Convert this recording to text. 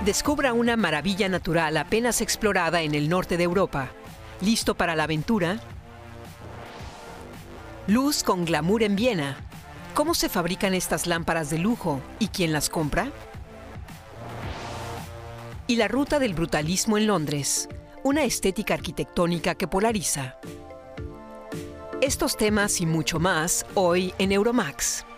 Descubra una maravilla natural apenas explorada en el norte de Europa. ¿Listo para la aventura? Luz con glamour en Viena. ¿Cómo se fabrican estas lámparas de lujo y quién las compra? Y la ruta del brutalismo en Londres, una estética arquitectónica que polariza. Estos temas y mucho más hoy en Euromax.